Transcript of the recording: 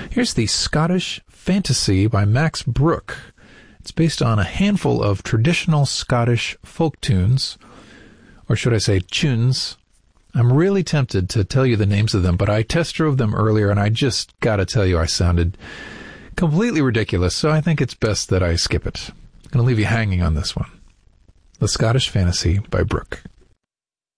Here's the Scottish Fantasy by Max Brooke. It's based on a handful of traditional Scottish folk tunes, or should I say tunes. I'm really tempted to tell you the names of them, but I test drove them earlier, and I just gotta tell you I sounded completely ridiculous, so I think it's best that I skip it. I'm gonna leave you hanging on this one. The Scottish Fantasy by Brooke.